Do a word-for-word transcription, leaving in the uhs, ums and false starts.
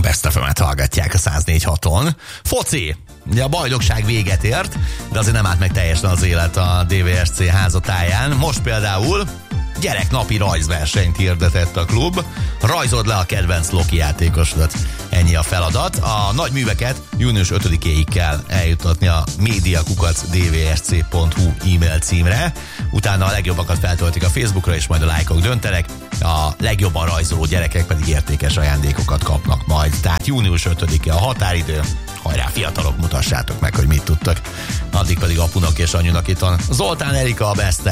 Best ef emet hallgatják a száz négy haton. Foci! Ugye a bajnokság véget ért, de azért nem állt meg teljesen az élet a dé vé es cé házatáján. Most például gyereknapi rajzversenyt hirdetett a klub. Rajzold le a kedvenc Loki játékosodat. Ennyi a feladat. A nagy műveket június ötödikéig kell eljutatni a mediakukac dé vé es cé pont hu e-mail címre. Utána a legjobbakat feltöltik a Facebookra, és majd a lájkok döntenek. A legjobban rajzoló gyerekek pedig értékes ajándékokat kapnak majd. Tehát június ötödike a határidő. Hajrá, fiatalok, mutassátok meg, hogy mit tudtak. Addig pedig apunak és anyunak itt van Zoltán Erika, a Best